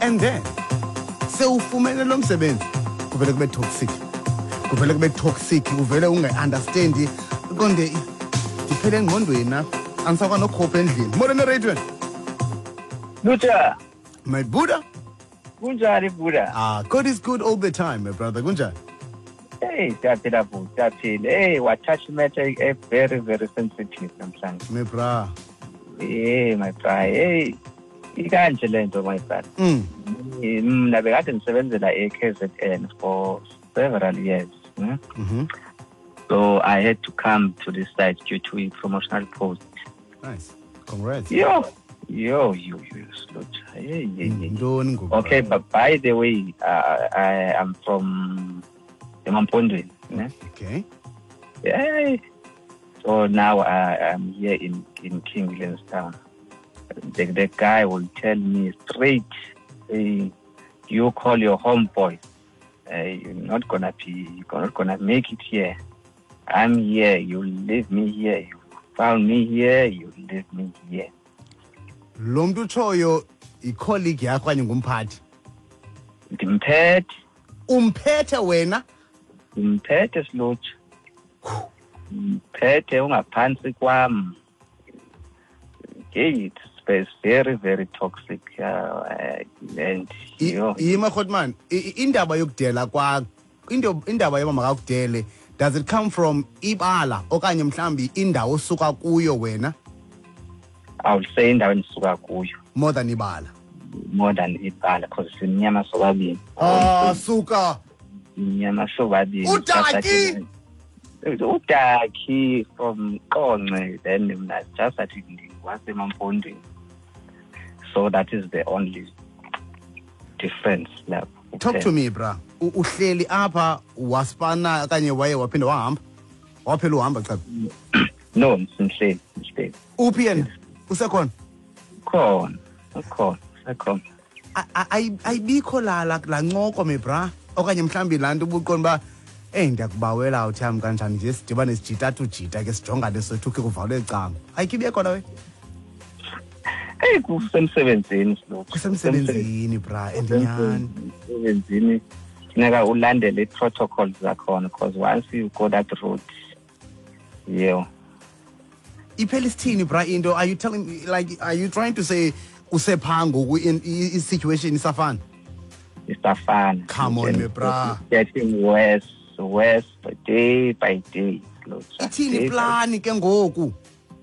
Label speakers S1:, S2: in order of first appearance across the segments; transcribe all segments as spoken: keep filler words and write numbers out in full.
S1: And then sewufumene lo msebenzi kuvele kube toxic kuvele kube toxic uvele unge-understandi konde ndiphele engqondweni na angisakwa nokhopha endlini modern radio
S2: Buddha.
S1: My Buddha
S2: Kunjani Buddha?
S1: ah God is good all the time my brother kunjani
S2: Hey, siyaphila Buddha, siyaphila. Hey, watouch matter a very very sensitive namhlanje.
S1: my bra
S2: Hey, my bra. Hey, ikanje lento my brother.
S1: mm
S2: Mina bekade ngisebenzela e-K Z N for several years. Hmm?
S1: mhm
S2: So I had to come to this site due to a promotional post.
S1: nice congrats
S2: Yo, yo, yo, yo, slot. Hey, hey, hey.
S1: ndoni ngoku
S2: Okay, but by the way, uh, I am from Emampondweni. Ne?
S1: okay
S2: Yeah. So now I am here in, in King Williamstown. The, the guy will tell me straight, hey, you call your homeboy. Uh, you're not gonna be, you're not gonna make it here. I'm here. You leave me here. You found me here. You leave me here.
S1: lo muntu utshoyo i-colleague yakho kanye ngumphathi
S2: Ndimphethe,
S1: umphethe wena
S2: ndimphethe Slot. Mphethe ungaphansi kwami. Okay, it's very very toxic uh, and
S1: I-
S2: yo,
S1: yima Khotman i- i- indaba yokudela kwa into indaba yoba makakudele does it come from ibala okanye mhlambi indawo osuka kuyo wena
S2: I will say indawo endisuka kuyo
S1: more than ibala
S2: more than ibala because simnyama sobabini.
S1: ah suka
S2: Simnyama sobabini.
S1: Udaki!
S2: Udaki from Qonce, then mina just at wasemampondweni. So that is the only difference lapho.
S1: talk to me bra U- uhleli apha wasipana kanye waye waphinda wahamba waphela uhamba cha
S2: No, ngihleli, ngihleli.
S1: uphi yena usekhona
S2: Khona, khona, khona.
S1: A- a- ayi- ayibikho la la la ncoko me bra okanye mhlambi laa nto ubuqonda uba eyi ndiyakubawela utham kanjani nje sidibane sijita tujita ke sijongane sethu khe kuvalwe ecango ayikho ibe khona we
S2: Hey, kusemsebenzini Slot.
S1: kusemsebenzini bra endinyani
S2: Emsebenzini funeka ulandele i-protocols zakhona because once you go that route, yeah.
S1: iphela isithini bra into are you telling me like are you trying to say usepha ngoku in- i- i-situation isafana
S2: Isafana.
S1: Come on, me bra.
S2: It's getting worse, worse by day by day. Slot.
S1: ithini
S2: Day by-
S1: plani ke ngoku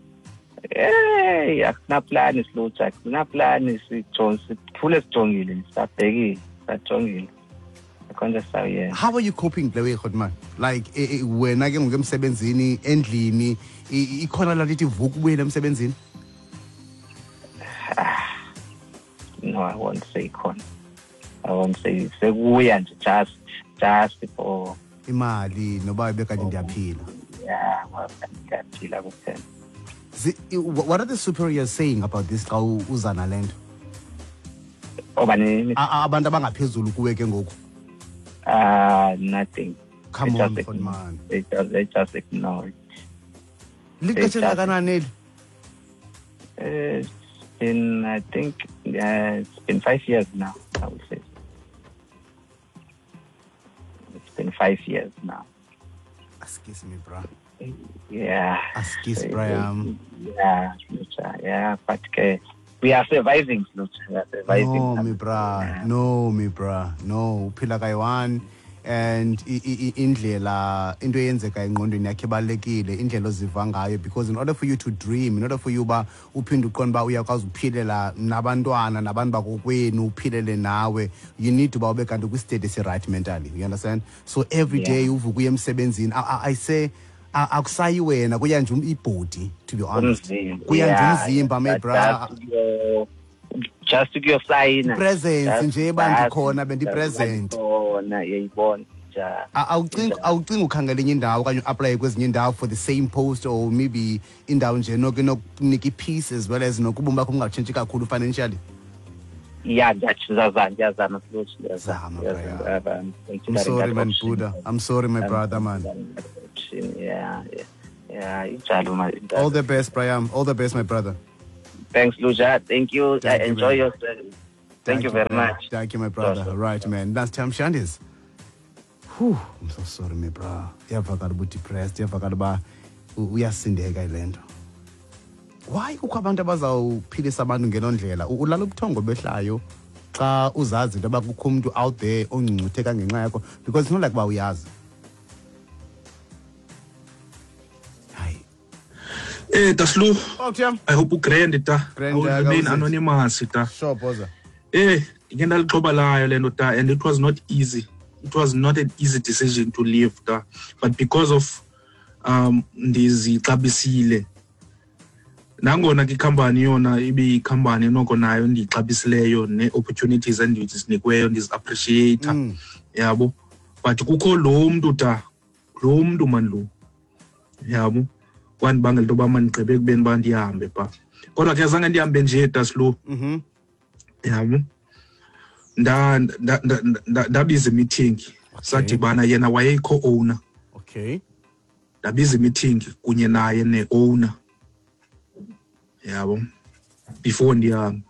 S2: Hey, akuna plani Slot, akuna plani sijonge siphule sijongile sabhekile sajongile. Konje saye.
S1: how are you coping kule way Khotman like eh, eh, wena ke ngoku emsebenzini endlini i- ikhona laa nto ithi vuka ubuyele emsebenzini
S2: No, I won't say khona. I won't say sekuya nje just just for
S1: imali noba bekade ndiyaphila
S2: yeah, ngaphila kuphela.
S1: Zi- i- wha- what are the superiors saying about this xa u- uza nale nto
S2: Oba nini?
S1: A- a- abantu abangaphezulu kuwe ke ngoku
S2: Ah, nothing.
S1: Come
S2: They
S1: on,
S2: just ignore-
S1: Khotman.
S2: They just they just ignore it.
S1: lixesha
S2: Exactly.
S1: elingakanani eli
S2: Uh, It's been, I think, yeah, it's been five years now, I would say. It's been five years now.
S1: asikisi me bra
S2: Yeah.
S1: asikisi
S2: So,
S1: bra yam
S2: Yeah, Lucha, yeah, but uh, we are surviving, Lucha. We are surviving.
S1: no me bra no me bra no uphila kayi-one and i- i- i- indlela into eyenzeka engqondweni yakhe ebalulekile indlela oziva ngayo because in order for you to dream in order for you uba uphinde uqonda uba uyakwazi uphilela nabantwana nabantu bakokwenu uphilele nawe you need uba ube kanti kwi-state esi-right mentally you understand so every
S2: Yeah.
S1: day uvuka uye emsebenzini I- I- i say a- akusayi wena kuya nje ibhodi to be honest
S2: Umzimba,
S1: kuya nje
S2: yeah,
S1: umzimba me
S2: just-
S1: bra
S2: just kuyo- just kuyosayina
S1: Presence
S2: Just-
S1: nje uba
S2: just-
S1: ndikhona bendi-present.
S2: just khona yayibona ja
S1: A- awucingi awucingi ukhangela enye indawo okanye uaplaye kwezinye indawo for the same post or maybe indawo nje noke nokunika i-peace as well as nokubomi bakho bungatshintshi kakhulu financially
S2: yeah ndiyazama ndiyazama Lucha,
S1: Zama,
S2: ndiyazama.
S1: bra.
S2: Uh, um,
S1: I'm
S2: considering
S1: sorry
S2: that
S1: man
S2: option.
S1: Buddha I'm sorry my
S2: Um,
S1: brother man
S2: yeah yeah yeah injalo ma
S1: all the best Brian all the best my brother
S2: thanks Lucha, thank you.
S1: Thank
S2: I
S1: you,
S2: enjoy
S1: man.
S2: yourself. Thank you very much.
S1: Thank you, my brother.
S2: Awesome.
S1: Right, man. That's Tam Shandis. Whew, I'm so sorry, my bro. Iyavakala uba depressed, iyavakala uba uyasindeka ile nto. Why kukho abantu abazawuphilisa abantu ngelo ndlela? Ulala ubuthongo behlayo xa uzazi into yoba kukho umntu out there ongcungcutheka ngenxa yakho, because it's not like uba uyazi. Hayi.
S3: Eh, Daslu.
S1: Oh, Tiam.
S3: I hope you grand ta.
S1: Grand,
S3: I will
S1: uh,
S3: remain
S1: how's it?
S3: anonymous ta.
S1: Sure, Boza.
S3: Eh, ngeke ndalixhoba layo le nto ta, and it was not easy. It was not an easy decision to leave ta, but because of um ndizixabisile. Nangona ke company yona ibe icompany noko nayo ndixabisileyo ne opportunities endizinikweyo ndizi-appreciate
S1: Mm.
S3: yabo, but kukho lo mntu ta, lo mntu man lo yabo wandibangela into yoba mandigqibe kubeni uba ndihambe pha, kodwa ke azange ndihambe nje Daslu.
S1: Mhm.
S3: Yabo nda nda- nda- nda- ndabiza meeting sadibana, yena waye co-owner,
S1: Okay.
S3: ndabiza meeting kunye naye ne-owner yabo before ndihamba,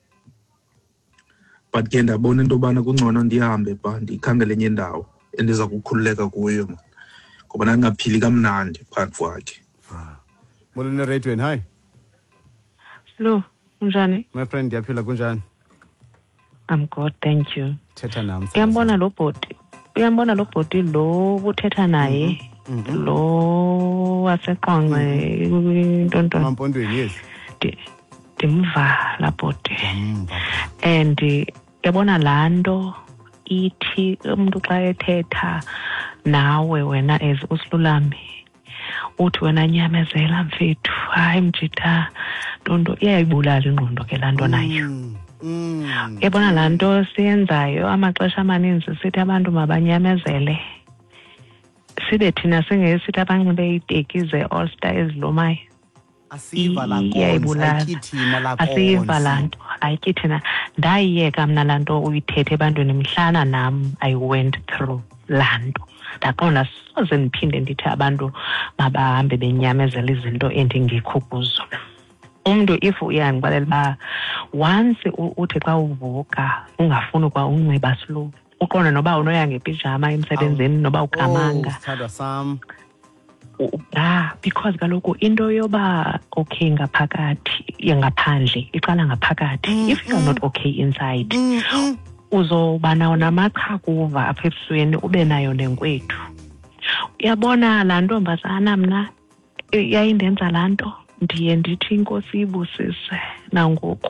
S3: but ke ndabona into yobana kungcono ndihambe pha ndikhangele enye indawo endiza kukhululeka kuyo, man, ngoba ndandingaphili kamnandi phandle kwakhe.
S1: Molweni eradweni. Hi.
S4: Hello, unjani?
S1: My friend, ndiyaphila kunjani?
S4: I'm good, thank you.
S1: Thetha nami.
S4: Uyambona lo bhoti, uyambona lo bhoti lo uthetha naye, lo waseqonqe intonto.
S1: Mampondweni, yes.
S4: Ndimva la bhoti.
S1: Yamva.
S4: And yabona laa nto ithi umuntu xa ethetha nawe wena as usilulame uthi wena nyamezela mfethu, hayi mjita ntonto iyayibulala ingqondo ke laa nto nayo.
S1: Mm. Mm.
S4: Yabona laa nto siyenzayo amaxesha amaninzi sithi abantu mabanyamezele, sibe thina singesithi abanxibe iiteki ze-all star ezilumayo.
S1: Asiva la
S4: Iyayibulala.
S1: konsi, thina la
S4: Asiyiva laa
S1: konsi.
S4: nto, ayikhi thina. Ndayiyeka mna laa nto uyithethe ebantwini mhlana nam I went through laa nto. Ndaqonda soze ndiphinde ndithi abantu mabahambe benyamezela izinto endingekho kuzo. Umntu if uyandixelela uba once u- uthi xa uvuka ungafuni kwa unxiba slow, uqonda noba unoya ngepijama emsebenzini noba ukamanga.
S1: Oh, sithandwa sam.
S4: U- Ah, because kaloku into yoba okay ngaphakathi ngaphandle iqala ngaphakathi. If you're not okay inside, uzoba nawo namaqhakuva apha ebusweni ube nayo nenkwethu. Uyabona laa ntombazana mna eh, yayindenza laa nto, ndiye ndithi inkosi ibusise nangoku,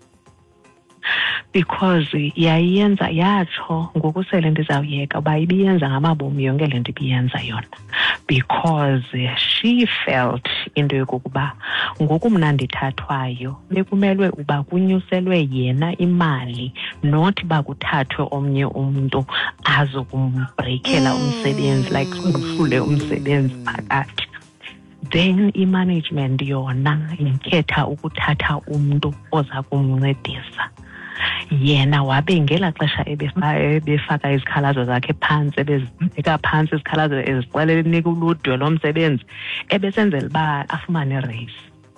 S4: because yayiyenza yatsho ngoku sele ndizawuyeka uba ibiyenza ngamabomi yonke le nto ibiyenza yona, because she felt into yokokuba ngoku mna ndithathwayo bekumelwe uba kunyuselwe yena imali, not uba kuthathwe omnye umntu azokumbreykela umsebenzi, like kuhlule umsebenzi phakathi. Then i-management yona ikhetha ukuthatha umntu oza kumncedisa. Yena wabe ngela xesha ebefa- ebefaka izikhalazo zakhe phantsi, ebezibeka phantsi izikhalazo ezixelela enika uludwe lomsebenzi, ebesenzela uba afumane raise.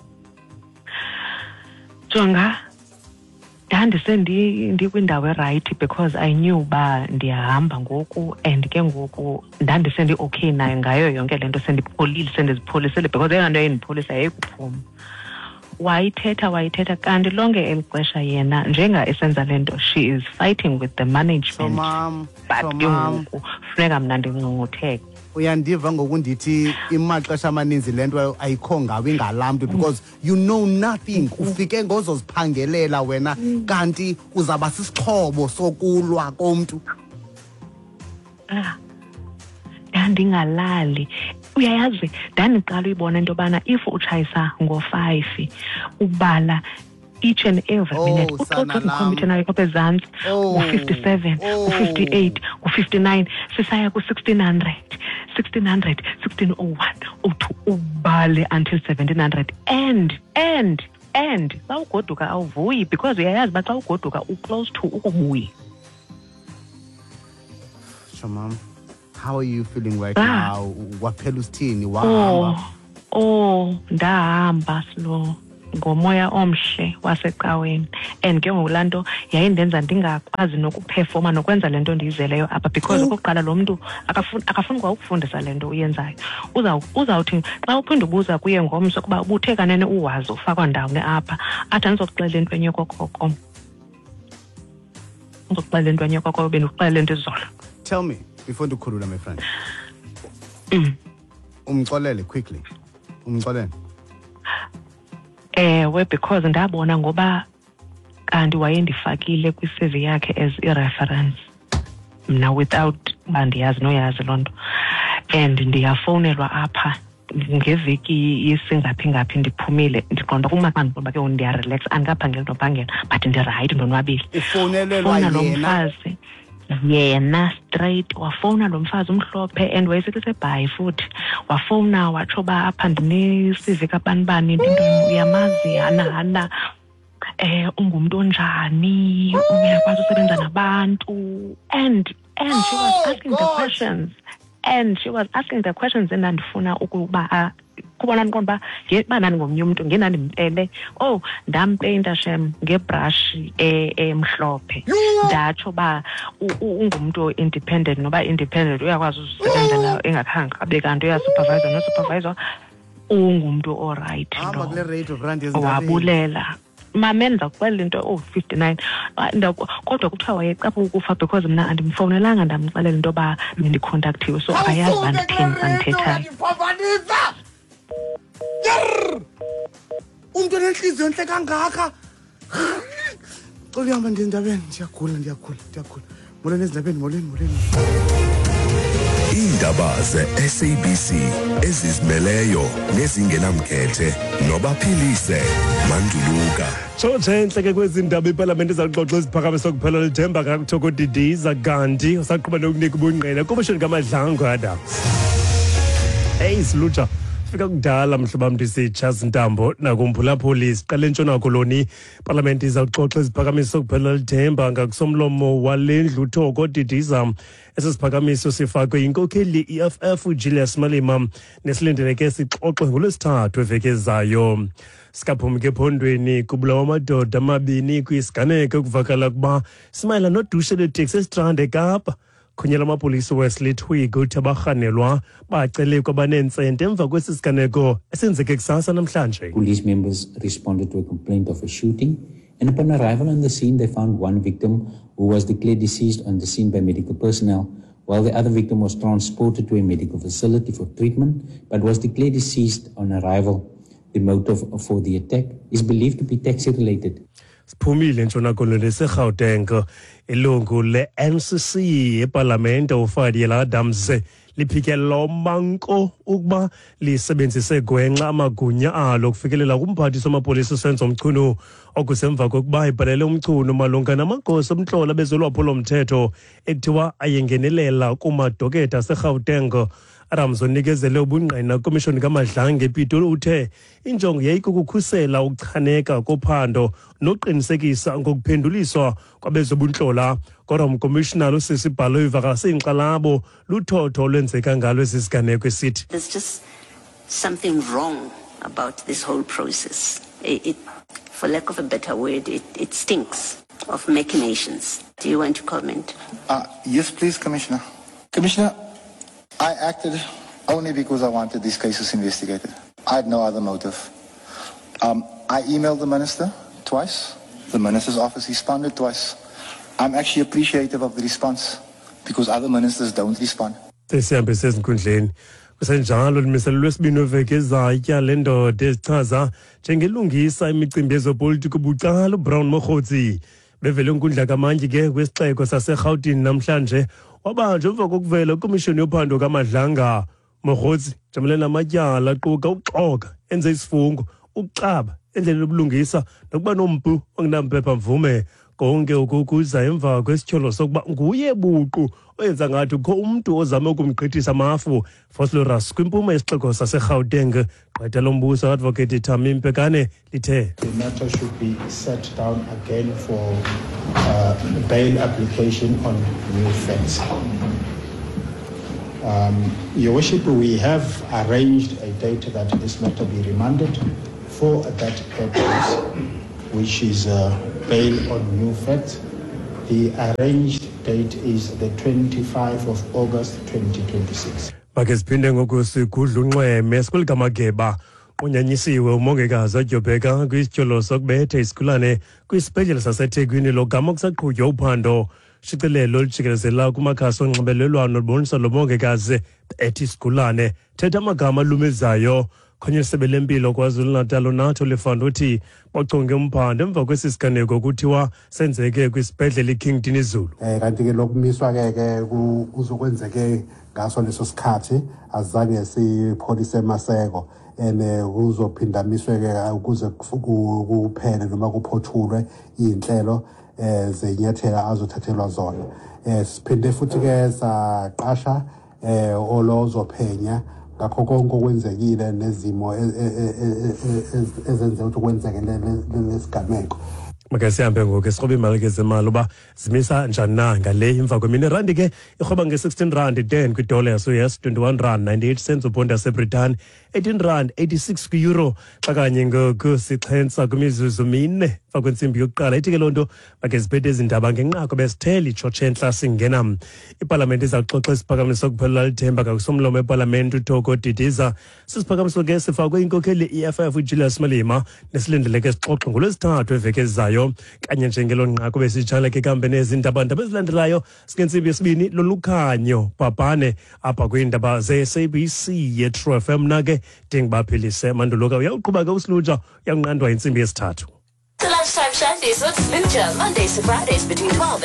S4: Jonga, ndandise ndi- ndikwindawo erayithi because I knew uba ndiyahamba ngoku, and ke ngoku ndandise ndi-okay nayo ngayo yonke le nto, sendipholile sendizipholisile because eyona nto yayindipholisa yayikuphuma. Wayithetha wayithetha kanti lonke eli xesha yena njenga esenza le nto, she is fighting with the
S1: So
S4: management,
S1: mam,
S4: but
S1: so
S4: ke
S1: mam,
S4: ngoku funeka mna ndingcungcutheke.
S1: uyandiva ngoku ndithi imaxesha amaninzi le nto ayikho ngawe ingalaa mntu, because you know nothing. Ufike ngozoziphangelela wena kanti uzawuba sisixhobo sokulwa komntu.
S4: Ah, ndandingalali. Uyayazi ndandiqala uyibona into yobana if utshayisa ngo-five ubala each and every
S1: Oh,
S4: minute,
S1: sana
S4: ucoca
S1: lam.
S4: ikhompyutha nayo apha ezantsi,
S1: Oh,
S4: ngu-fifty-seven,
S1: oh.
S4: ngu-fifty-eight, ngu-fifty-nine, sisaya ku-sixteen hundred, sixteen hundred, sixteen oh one, uthi ubale until seventeen hundred. And and and xa ugoduka awuvuyi because uyayazi uba xa ugoduka uclose to ukubuya.
S1: So mam, how are you feeling right
S4: Ah.
S1: now? Waphela usithini? Wahamba?
S4: Oh, oh, ndahamba slow. ngomoya omhle wasecaweni, and ke ngoku laa nto yayindenza ndingakwazi nokuphefoma nokwenza le nto ndiyizeleyo apha, because okokuqala lo mntu akafuni akafuni kwa ukufundisa le nto uyenzayo. Uzawuthi xa uphinde ubuza kuye ngomso kuba ubuthe kanene uwazi ufakwa ndawoni apha, athi andizokuxelela into enye kokoko. Ndizokuxelela into enye kokoko bendikuxelela into izolo.
S1: Tell me, before ndikhulula my friend.
S4: Mm.
S1: Umxolele quickly. Umxolele.
S4: Ewe, because ndabona ngoba kanti wayendifakile kwi-C V yakhe as i-reference mna without uba ndiyazi noyazi loo nto, and ndiyafowunelwa apha ngeveki yesingaphi ngaphi ndiphumile ndiqonda kumaqanda ngoba ke ndiyarelax, andikaphangeli ntophangela but ndirayithi ndonwabile.
S1: Ufowunelelwa
S4: yena yena straight wafowuna lo mfazi umhlophe, and wayesithi sebhayi futhi wafowuna watsho uba apha ndine-C V kabanibani into uyamazi hana eh ungumntu onjani, uyakwazi usebenza nabantu, and and she was asking the questions and she was asking the questions endandifuna ukuba kubona ndiqonda uba ngeba ngomnye umuntu ngendandimpele, oh ndampeyinta shem ngebrush emhlophe, ndatsho uba ungumntu independent noba independent uyakwazi usebenza nayo engakhange abe kanti uyasupervisor no-supervisor, ungumntu oright lo wabulela. Mama enza kuxelela into oh fifty-nine kodwa kuthiwa wayecapha ukufa because mna andimfowunelanga ndamxelela into yoba bendicontactiwe, so ayazi uba ndithini xa ndithethayo.
S1: Umntu onentliziyo entle kangaka. Xolo ihamba ndiye endabeni, ndiyagula ndiyagula ndiyagula. Molweni ezindabeni, molweni molweni.
S5: Iindaba ze-S A B C ezizimeleyo nezingenamkhethe nobaphilise Manduluka.
S6: Tshotshe entle ke kwezi ndaba iParlamente izawuxoxa iziphakamiso kuphela lithemba kakutho Didiza kanti usaqhuba nokunika ubungqina komishoni kaMadlango Adams. Hey silutsha fika kudala mhlobo mntu sitsha Zintambo nakumbula police qale ntshona koloni iParlamente izawuxoxa iziphakamiso kuphela lithemba ngakusomlomo walendlu uthoko Didiza. Esisiphakamiso sifakwe inkokheli i-E F F uJulius Malema nesilindeleke sixoxe ngolwesithathu eveke ezayo. Sikaphumke ephondweni kubulawa amadoda amabini kwisiganeko kuvakala kuba simayela nodushe lweteksi esistrand eKapa. Khunyela amapolisa Wesley Twig uthi abarhanelwa bacele kwabanentsente emva kwesi siganeko esenzeke kusasa namhlanje.
S7: Police members responded to a complaint of a shooting, and upon arrival on the scene they found one victim who was declared deceased on the scene by medical personnel, while the other victim was transported to a medical facility for treatment but was declared deceased on arrival. The motive for the attack is believed to be taxi related.
S6: Siphumile ntshona koloni seGauteng ilungu le-N C C eParlamente uFadiyela Adams liphikela umanko ukuba lisebenzise gwenxa amagunya alo kufikelela kumphathiswa wamapolisa uSenzo Mchunu okusemva kokuba ibhalele umchuno malunga namagosa omhlola bezolwaphulo mthetho ekuthiwa ayengenelela kumadoketa aseGauteng. Adams unikezele ubungqina komishoni kaMadlango ePitoli uthe injongo yayikukukhusela ukuchaneka kophando noqinisekisa ngokuphenduliswa kwabezobuntlola. Kodwa umcommissioner usisibhalo ivakase inkxalabo luthotho olwenzeka ngalo esisiganeko esithi
S8: there's just something wrong about this whole process. It, it, for lack of a better word, it, it stinks of machinations. Do you want to comment?
S9: Uh, yes, please, Commissioner. Commissioner, I acted only because I wanted these cases investigated. I had no other motive. Um, I emailed the minister twice. The minister's office responded twice. I'm actually appreciative of the response because other ministers don't respond.
S6: Sesihambe sezinkundleni kusenjalo limiselo lwesibini weveki ezayo le ndoda ezichaza njengelungisa imicimbi yezopolitiko bucala uBrown Mokgotsi bevele enkundla kamantyi ke kwisixeko saseGauteng namhlanje wabanjwa emva kokuvela komishoni yophando kaMadlanga. Mokgotsi jamelene namatyala aquka ukuxoka enze isifungo ukucaba endlela yobulungisa nokuba nompu ongenampepha mvume konke ukukuza emva kwesityholo sokuba nguye buqu oyenza ngathi kukho umntu ozame ukumgqithisa amafu. Foslorus kwimpuma yesixeko saseGauteng gqwetha lombuso advocate Thami Mpekane lithe
S10: the matter should be set down again for uh, bail application on new facts. Um, Your Worship, we have arranged a date that this matter be remanded for that purpose, which is uh, bail on new facts. The arranged date is the twenty-fifth of August twenty twenty-six.
S6: Make siphinde ngoku sigudla unxweme sikulikamageba unyanyisiwe umongikazi adyobheka kwisityholo sokubetha isigulane kwisibhedlele saseThekwini logama kusaqhutywa uphando shicilelo olujikelezela kumakhasi onxibelelwano lubonisa lo mongikazi ethi isigulane thetha amagama alumezayo khanye isebe lempilo KwaZulu-Natal nato lifanda uthi bachonge umphando emva kwesi siganeko kuthiwa senzeke kwisibhedlele iKing Dinizulu.
S11: Eh kanti ke lokumiswa ke ke kuzokwenzeke ngaso leso sikhathi azange sipholise Maseko ene uzophinda miswe ke ukuze kuphele noma kuphothulwe inhlelo eh zenyathela azothathelwa zona. Eh siphinde futhi ke saqasha eh olozophenya ngakho konke okwenzekile nezimo ezenze ukuthi kwenzeke lesigameko.
S6: Make sihambe ngoku esiqobe imali ke zemali uba zimisa njani na ngale imva kwemini randi ke irhoba nge-sixteen rand ten kwidola yaso-US, twenty-one rand ninety-eight cents uponda yaseBritani, eighteen rand eighty-six kwi-euro xa kanye ngoku sixhensa kwimizuzu mine emva kwentsimbi yokuqala. Ithi ke loo nto bakhe siphethe ezindaba ngenqako besithele itshotshe entla singena ipalamente izakuxoxa isiphakamiso kuphelela lithemba kakusomlomo epalamente uThoko Didiza. Sisiphakamiso ke sifakwe inkokheli E F F uJulius Malema nesilindeleke sixoxe ngolwesithathu eveke ezayo kanye njengelo nqako besitshala ke kambene ezindaba ndaba ezilandelayo sikentsimbi yesibini lolukhanyo bhabhane apha kwiindaba ze-S A B C ye-True F M nake dingibaphilise manduluka uyawuqhuba ke usilutsha uyanqandwa intsimbi yesithathu.
S12: The Lunchtime Chef is with Lucha, Mondays to Fridays between twelve